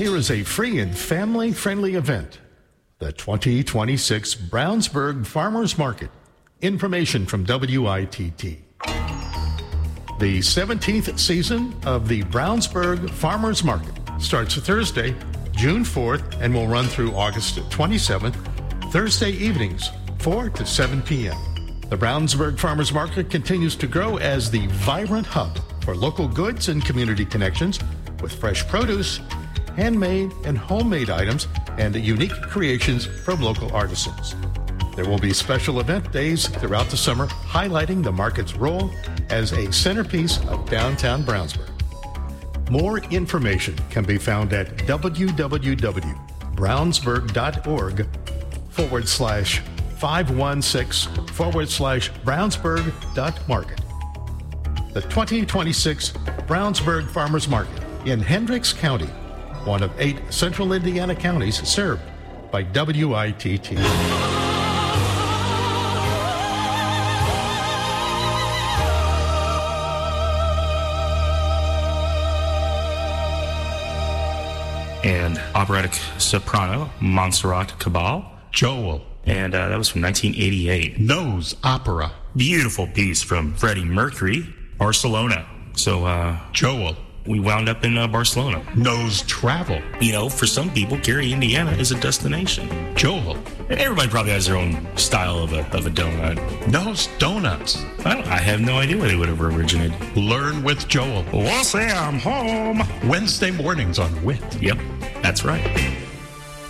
here is a free and family-friendly event. The 2026 Brownsburg Farmers Market. Information from WITT. The 17th season of the Brownsburg Farmers Market starts Thursday, June 4th, and will run through August 27th, Thursday evenings, 4 to 7 p.m. The Brownsburg Farmers Market continues to grow as the vibrant hub for local goods and community connections with fresh produce, handmade and homemade items, and unique creations from local artisans. There will be special event days throughout the summer highlighting the market's role as a centerpiece of downtown Brownsburg. More information can be found at www.brownsburg.org/516/Brownsburg.market. The 2026 Brownsburg Farmers Market in Hendricks County, one of 8 central Indiana counties served by WITT. And operatic soprano Montserrat Cabal. Joel. And that was from 1988. Nose Opera. Beautiful piece from Freddie Mercury, Barcelona. So, Joel. We wound up in Barcelona. Nose Travel. You know, for some people, Gary, Indiana is a destination. Joel. Everybody probably has their own style of a donut. Nose Donuts. I have no idea where they would have originated. Learn with Joel. We'll say I'm home. Wednesday mornings on WIT. Yep, that's right.